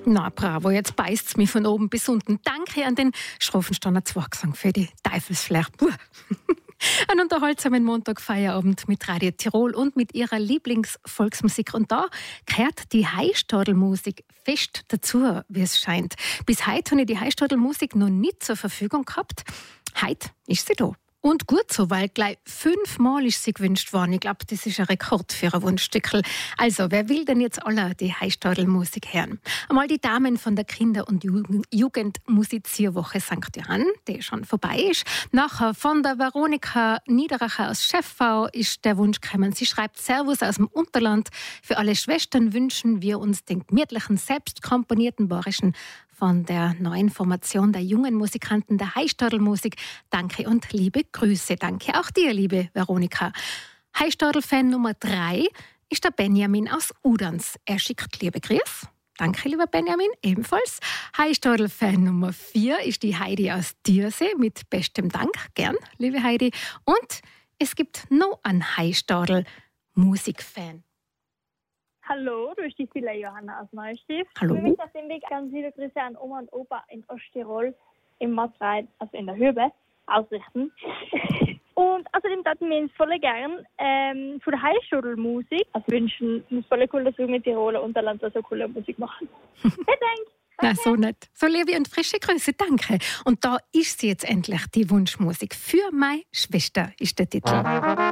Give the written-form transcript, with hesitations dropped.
Na bravo, jetzt beißt's mich von oben bis unten. Danke an den Schrofensteiner Zwergsang für die Teufelsflair. Einen unterhaltsamen Montag-Feierabend mit Radio Tirol und mit ihrer Lieblingsvolksmusik. Und da gehört die Heistadelmusik fest dazu, wie es scheint. Bis heute habe ich die Heistadelmusik noch nicht zur Verfügung gehabt. Heute ist sie da. Und gut so, weil gleich 5-mal ist sie gewünscht worden. Ich glaube, das ist ein Rekord für ein Wunschstückel. Also, wer will denn jetzt alle die Heistadelmusik hören? Einmal die Damen von der Kinder- und Jugendmusizierwoche St. Johann, die schon vorbei ist. Nachher von der Veronika Niederacher aus Schäffau ist der Wunsch gekommen. Sie schreibt: Servus aus dem Unterland. Für alle Schwestern wünschen wir uns den gemütlichen, selbst komponierten bayerischen von der neuen Formation der jungen Musikanten der Heistadelmusik. Danke und liebe Grüße. Danke auch dir, liebe Veronika. Heistadel-Fan Nummer 3 ist der Benjamin aus Udans. Er schickt liebe Grüße. Danke, lieber Benjamin, ebenfalls. Heistadel-Fan Nummer 4 ist die Heidi aus Diersee mit bestem Dank. Gern, liebe Heidi. Und es gibt noch einen Heistadel-Musikfan. Hallo, durch die Villa Johanna aus Neustift. Hallo. Für mich auf dem Weg ganz liebe Grüße an Oma und Opa in Osttirol im Matreit, also in der Höhe, ausrichten. Und außerdem dachten wir uns voll gern von der Heistadelmusik wünschen. Es ist voll cool, dass wir mit Tiroler Unterland so coole Musik machen. Vielen Dank. Na, so nett. So liebe und frische Grüße, danke. Und da ist sie jetzt endlich, die Wunschmusik. Für meine Schwester ist der Titel.